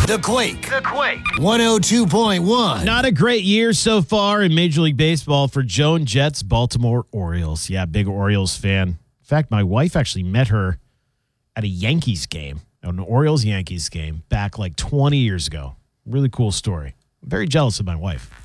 The Quake. 102.1. Not a great year so far in Major League Baseball for Joan Jett's Baltimore Orioles. Yeah, big Orioles fan. In fact, my wife actually met her at a Yankees game, an Orioles-Yankees game, back like 20 years ago. Really cool story. I'm very jealous of my wife.